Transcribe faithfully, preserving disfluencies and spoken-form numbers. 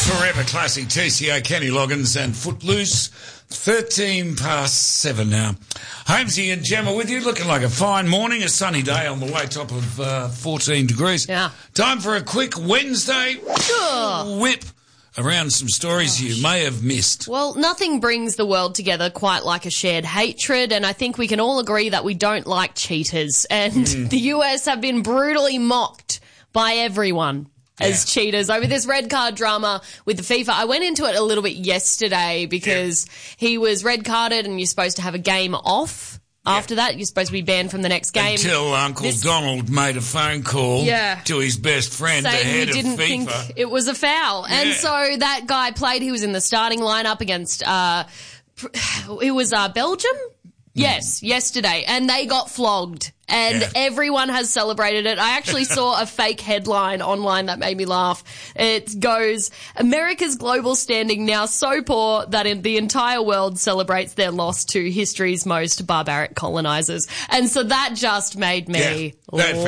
Forever Classic, T C A, Kenny Loggins and Footloose. thirteen past seven now. Holmesy and Gemma with you, looking like a fine morning, a sunny day on the way, top of uh, fourteen degrees. Yeah. Time for a quick Wednesday Ugh. whip around some stories you may have missed. Well, nothing brings the world together quite like a shared hatred, and I think we can all agree that we don't like cheaters. And mm. the U S have been brutally mocked by everyone as yeah. cheaters over this red card drama with the FIFA. I went into it a little bit yesterday because yeah. he was red carded and you're supposed to have a game off. Yeah. After that, you're supposed to be banned from the next game. Until Uncle this, Donald made a phone call yeah. to his best friend, the head he didn't of FIFA. Think it was a foul. Yeah. And so that guy played, he was in the starting lineup against, uh, it was uh, Belgium? Yes, yesterday. And they got flogged. And yeah. everyone has celebrated it. I actually saw a fake headline online that made me laugh. It goes, America's global standing now so poor that in the entire world celebrates their loss to history's most barbaric colonizers. And so that just made me yeah, that laugh.